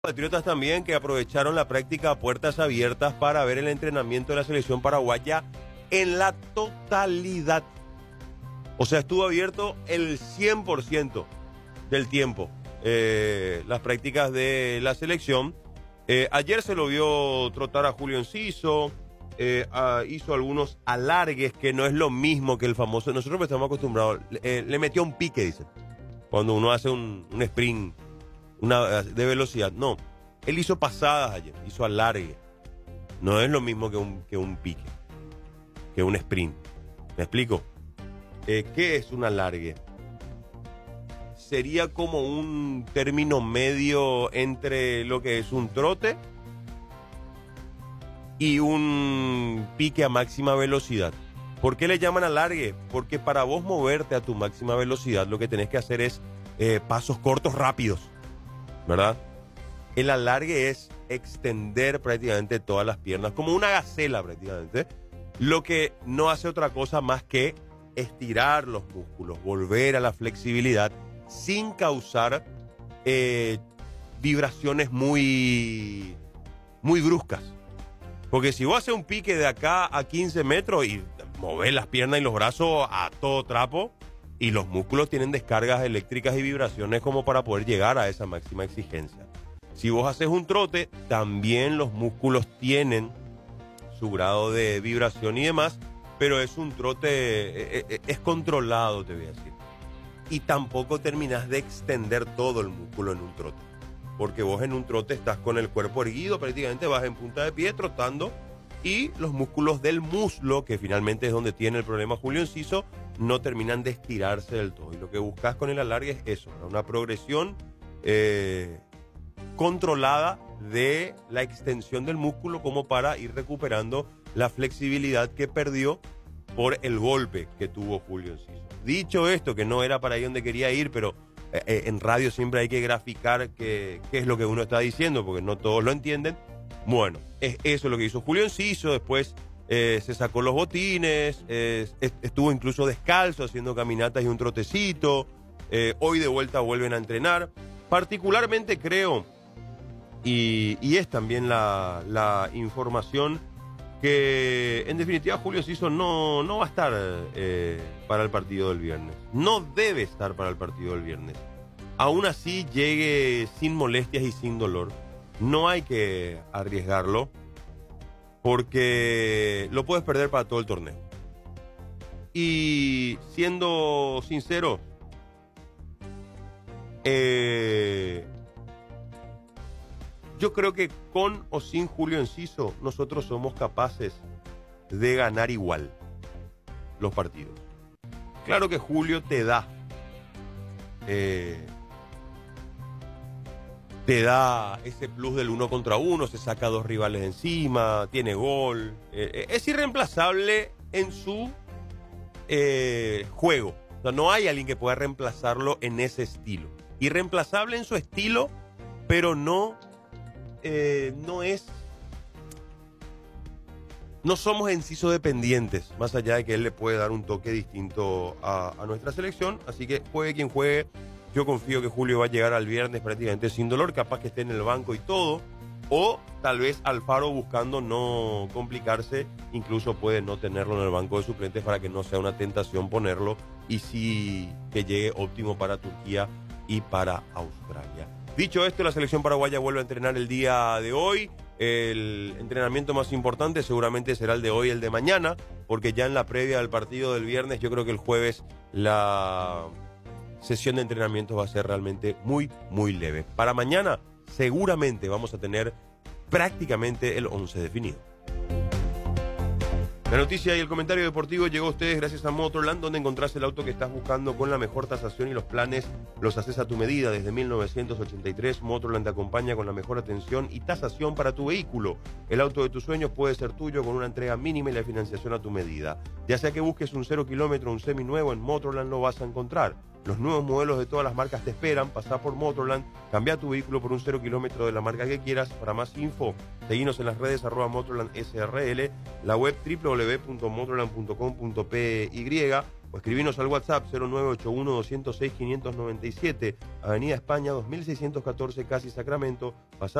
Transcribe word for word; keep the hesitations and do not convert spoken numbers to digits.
Patriotas también que aprovecharon la práctica a puertas abiertas para ver el entrenamiento de la selección paraguaya en la totalidad. O sea, estuvo abierto el cien por ciento del tiempo eh, las prácticas de la selección. Eh, ayer se lo vio trotar a Julio Enciso, eh, a, hizo algunos alargues que no es lo mismo que el famoso. Nosotros estamos acostumbrados, eh, le metió un pique, dicen, cuando uno hace un, un sprint una, de velocidad. No, él hizo pasadas ayer, hizo alargue. No es lo mismo que un, que un pique, que un sprint. ¿Me explico? Eh, ¿Qué es un alargue? Sería como un término medio entre lo que es un trote y un pique a máxima velocidad. ¿Por qué le llaman alargue? Porque para vos moverte a tu máxima velocidad lo que tenés que hacer es eh, pasos cortos rápidos, ¿verdad? El alargue es extender prácticamente todas las piernas, como una gacela prácticamente, lo que no hace otra cosa más que estirar los músculos, volver a la flexibilidad sin causar eh, vibraciones muy, muy bruscas. Porque si vos haces un pique de acá a quince metros y movés las piernas y los brazos a todo trapo, y los músculos tienen descargas eléctricas y vibraciones como para poder llegar a esa máxima exigencia. Si vos haces un trote, también los músculos tienen su grado de vibración y demás, pero es un trote, es controlado, te voy a decir. Y tampoco terminás de extender todo el músculo en un trote. Porque vos en un trote estás con el cuerpo erguido, prácticamente vas en punta de pie trotando, y los músculos del muslo, que finalmente es donde tiene el problema Julio Enciso, no terminan de estirarse del todo. Y lo que buscas con el alargue es eso, ¿no? Una progresión eh, controlada de la extensión del músculo como para ir recuperando la flexibilidad que perdió por el golpe que tuvo Julio Enciso. Dicho esto, que no era para ahí donde quería ir, pero eh, en radio siempre hay que graficar qué, qué es lo que uno está diciendo, porque no todos lo entienden. Bueno, es eso lo que hizo Julio Enciso. Después eh, se sacó los botines, eh, estuvo incluso descalzo haciendo caminatas y un trotecito. Eh, hoy de vuelta vuelven a entrenar. Particularmente creo, y, y es también la, la información, que en definitiva Julio Enciso no, no va a estar eh, para el partido del viernes. No debe estar para el partido del viernes. Aún así llegue sin molestias y sin dolor. No hay que arriesgarlo porque lo puedes perder para todo el torneo. Y siendo sincero, eh, yo creo que con o sin Julio Enciso nosotros somos capaces de ganar igual los partidos. Claro que Julio te da eh, te da ese plus del uno contra uno, se saca dos rivales encima, tiene gol, eh, es irreemplazable en su eh, juego. O sea, no hay alguien que pueda reemplazarlo en ese estilo. Irreemplazable en su estilo, pero no Eh, no es no somos Enciso dependientes, más allá de que él le puede dar un toque distinto a, a nuestra selección. Así que juegue quien juegue, yo confío que Julio va a llegar al viernes prácticamente sin dolor, capaz que esté en el banco y todo, o tal vez Alfaro, buscando no complicarse, incluso puede no tenerlo en el banco de suplentes para que no sea una tentación ponerlo, y sí que llegue óptimo para Turquía y para Australia. Dicho esto, la selección paraguaya vuelve a entrenar el día de hoy. El entrenamiento más importante seguramente será el de hoy, el de mañana, porque ya en la previa del partido del viernes, yo creo que el jueves la sesión de entrenamiento va a ser realmente muy, muy leve. Para mañana seguramente vamos a tener prácticamente el once definido. La noticia y el comentario deportivo llegó a ustedes gracias a Motorland, donde encontrás el auto que estás buscando con la mejor tasación, y los planes los haces a tu medida. Desde mil novecientos ochenta y tres, Motorland te acompaña con la mejor atención y tasación para tu vehículo. El auto de tus sueños puede ser tuyo con una entrega mínima y la financiación a tu medida. Ya sea que busques un cero kilómetro o un seminuevo, en Motorland lo vas a encontrar. Los nuevos modelos de todas las marcas te esperan. Pasá por Motorland, cambia tu vehículo por un cero kilómetro de la marca que quieras. Para más info, seguinos en las redes arroba Motorland S R L, la web doble u doble u doble u punto motorland punto com punto p y o escribinos al WhatsApp cero nueve ocho uno, dos cero seis, cinco nueve siete, Avenida España dos mil seiscientos catorce, Casi Sacramento, pasando